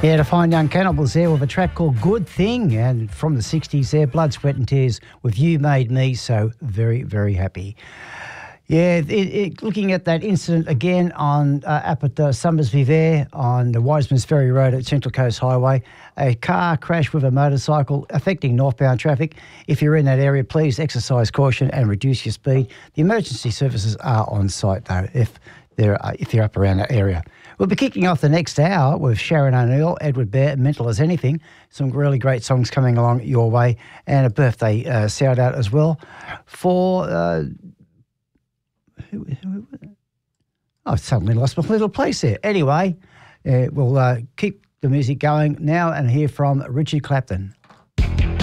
Yeah, the Fine Young Cannibals there with a track called Good Thing, and from the 60s there, Blood, Sweat and Tears with You Made Me So Very, Very Happy. Yeah, looking at that incident again on up at Summersby there on the Wisemans Ferry Road at Central Coast Highway, a car crashed with a motorcycle affecting northbound traffic. If you're in that area, please exercise caution and reduce your speed. The emergency services are on site though, if you're up around that area. We'll be kicking off the next hour with Sharon O'Neill, Edward Bear, Mental as Anything. Some really great songs coming along your way, and a birthday shout out as well for. I suddenly lost my little place there. Anyway, we'll keep the music going now and hear from Richard Clapton.